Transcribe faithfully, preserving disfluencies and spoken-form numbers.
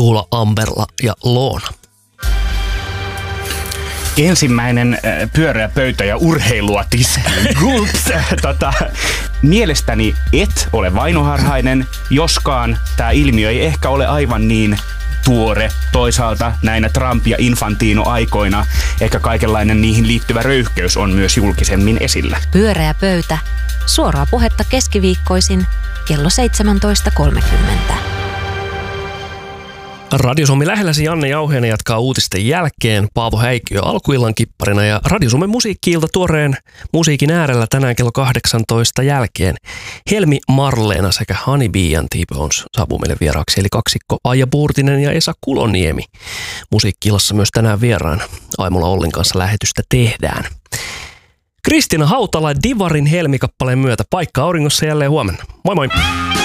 Tuula, Amberla ja Loona. Ensimmäinen äh, pyöreä pöytä ja urheiluatis. Gulps. tota, mielestäni et ole vainoharhainen, joskaan tämä ilmiö ei ehkä ole aivan niin tuore. Toisaalta näinä Trump- ja Infantino-aikoina ehkä kaikenlainen niihin liittyvä röyhkeys on myös julkisemmin esillä. Pyöreä pöytä. Suoraa puhetta keskiviikkoisin kello seitsemäntoista kolmekymmentä. Radio Suomi lähelläsi Janne Jauhiainen jatkaa uutisten jälkeen. Paavo Häikkiö alkuillan kipparina ja Radio Suomen musiikki-ilta tuoreen musiikin äärellä tänään kello kahdeksantoista jälkeen. Helmi Marleena sekä Honeybee and T-Bones saapuu meille vieraaksi, eli kaksikko Aija Puurtinen ja Esa Kuloniemi. Musiikki-illassa myös tänään vieraan. Aimola Ollin kanssa lähetystä tehdään. Kristiina Hautala Divarin Helmi-kappaleen myötä paikka auringossa jälleen huomenna. Moi moi!